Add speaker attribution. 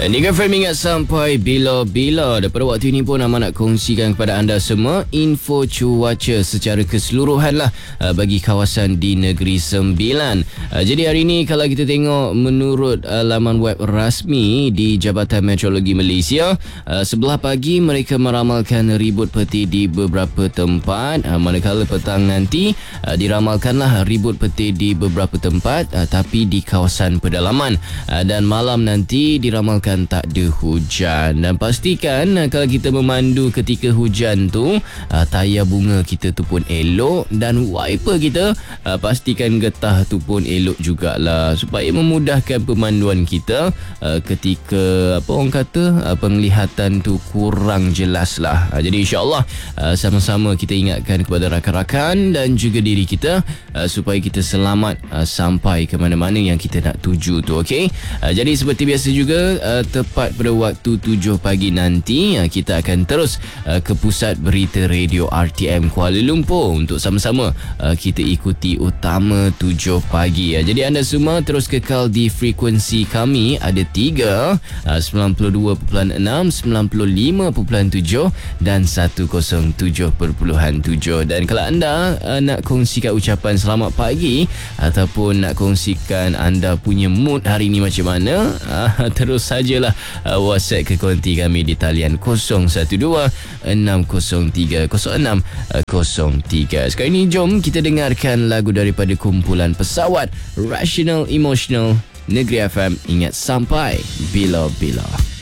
Speaker 1: Niaga FM ingat sampai bila-bila. Daripada waktu ini pun Amal nak kongsikan kepada anda semua info cuaca secara keseluruhan lah bagi kawasan di Negeri Sembilan. Jadi hari ini kalau kita tengok menurut laman web rasmi di Jabatan Meteorologi Malaysia, sebelah pagi mereka meramalkan ribut peti di beberapa tempat, manakala petang nanti diramalkanlah ribut peti di beberapa tempat tapi di kawasan pedalaman, dan malam nanti diramalkan tak ada hujan. Dan pastikan kalau kita memandu ketika hujan tu, tayar bunga kita tu pun elok dan wiper kita pastikan getah tu pun elok jugalah, supaya memudahkan pemanduan kita ketika orang kata penglihatan tu kurang jelas lah. Jadi insyaAllah sama-sama kita ingatkan kepada rakan-rakan dan juga diri kita supaya kita selamat sampai ke mana-mana yang kita nak tuju tu. Okey. Jadi seperti biasa juga, tepat pada waktu 7 pagi nanti kita akan terus ke pusat berita radio RTM Kuala Lumpur untuk sama-sama kita ikuti utama 7 pagi. Jadi anda semua terus kekal di frekuensi kami, ada 3, 92.6, 95.7 dan 107.7. Dan kalau anda nak kongsikan ucapan selamat pagi ataupun nak kongsikan anda punya mood hari ni macam mana, terus sajalah WhatsApp ke konti kami di talian 012-603-0603. Sekarang ini jom kita dengarkan lagu daripada kumpulan pesawat Rational Emotional. Negeri FM ingat sampai bila-bila.